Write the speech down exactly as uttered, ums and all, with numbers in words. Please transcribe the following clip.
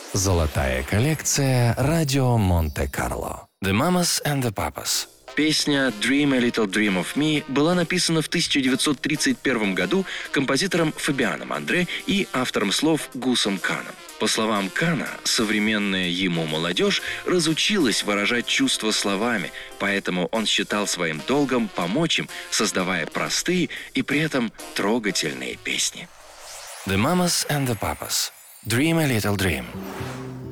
Золотая коллекция «Радио Монте-Карло». The Mamas and the Papas. Песня «Dream a Little Dream of Me» была написана в тысяча девятьсот тридцать первом году композитором Фабианом Андре и автором слов Гусом Каном. По словам Кана, современная ему молодежь разучилась выражать чувства словами, поэтому он считал своим долгом помочь им, создавая простые и при этом трогательные песни. The Mamas and the Papas. Dream a Little Dream.